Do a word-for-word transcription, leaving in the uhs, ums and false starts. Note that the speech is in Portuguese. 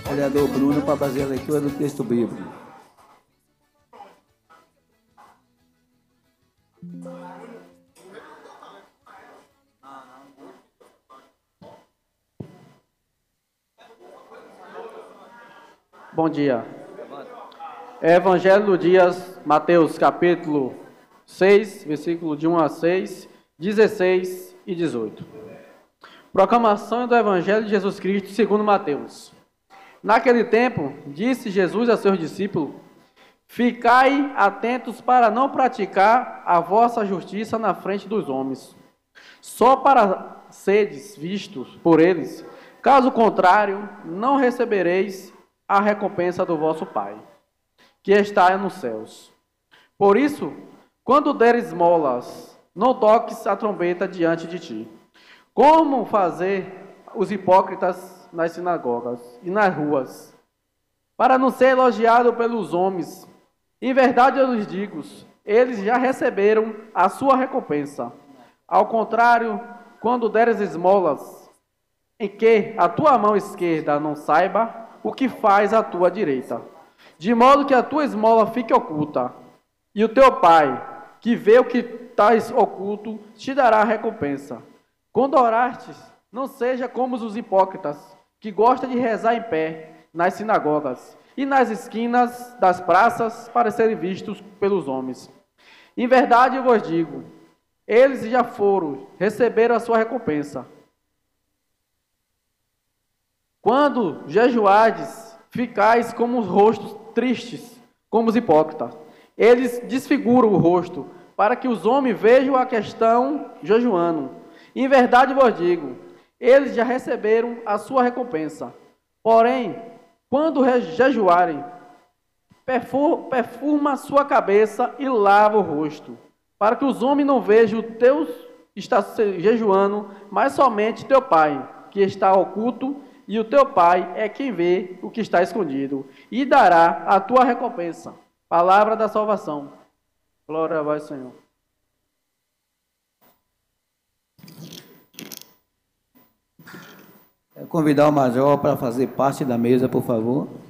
Vereador Bruno, para fazer a leitura do texto bíblico. Bom dia. Evangelho do Dias, Mateus capítulo seis, versículo de um a seis, dezesseis e dezoito. Proclamação do Evangelho de Jesus Cristo segundo Mateus. Naquele tempo, disse Jesus a seus discípulos: ficai atentos para não praticar a vossa justiça na frente dos homens, só para sedes vistos por eles. Caso contrário, não recebereis a recompensa do vosso Pai, que está nos céus. Por isso, quando deres esmolas, não toques a trombeta diante de ti, como fazer os hipócritas nas sinagogas e nas ruas, para não ser elogiado pelos homens. Em verdade eu lhes digo, eles já receberam a sua recompensa. Ao contrário, quando deres esmolas, em que a tua mão esquerda não saiba o que faz a tua direita, de modo que a tua esmola fique oculta, e o teu Pai, que vê o que está oculto, te dará a recompensa. Quando orastes, não seja como os hipócritas, que gostam de rezar em pé nas sinagogas e nas esquinas das praças para serem vistos pelos homens. Em verdade eu vos digo, eles já foram, receberam a sua recompensa. Quando jejuardes, ficais como os rostos tristes, como os hipócritas. Eles desfiguram o rosto, para que os homens vejam a questão jejuando. Em verdade vos digo, eles já receberam a sua recompensa. Porém, quando jejuarem, perfuma a sua cabeça e lava o rosto, para que os homens não vejam o teu está jejuando, mas somente teu Pai, que está oculto, e o teu Pai é quem vê o que está escondido, e dará a tua recompensa. Palavra da salvação. Glória a vós, Senhor. Quero convidar o Major para fazer parte da mesa, por favor.